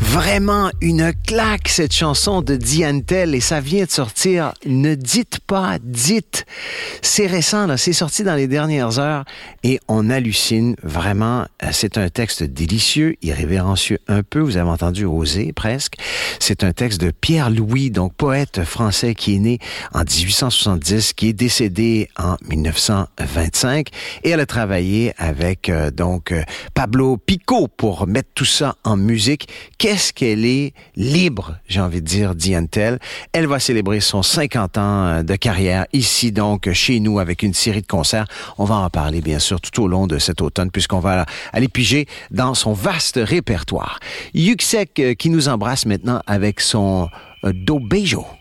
Vraiment une claque, cette chanson de Diane Tell, et ça vient de sortir. Ne dites pas, dites. C'est récent, là, c'est sorti dans les dernières heures et on hallucine vraiment. C'est un texte délicieux, irrévérencieux un peu, vous avez entendu oser presque. C'est un texte de Pierre Louis, donc poète français qui est né en 1870, qui est décédé en 1925, et elle a travaillé avec Pablo Picault pour mettre tout ça en musique. Qu'est-ce qu'elle est libre, j'ai envie de dire, Diane Tell. Elle va célébrer son 50 ans de carrière ici, donc, chez nous, avec une série de concerts. On va en parler, bien sûr, tout au long de cet automne, puisqu'on va aller piger dans son vaste répertoire. Yuxek qui nous embrasse maintenant avec son Do Beijo.